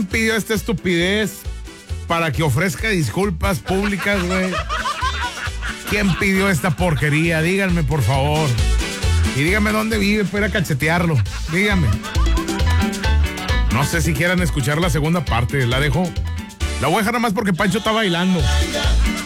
pidió esta estupidez para que ofrezca disculpas públicas, güey? ¿Quién pidió esta porquería? Díganme, por favor. Y díganme dónde vive para ir a cachetearlo. Díganme. No sé si quieran escuchar la segunda parte. La dejo. La voy a dejar nada más porque Pancho está bailando.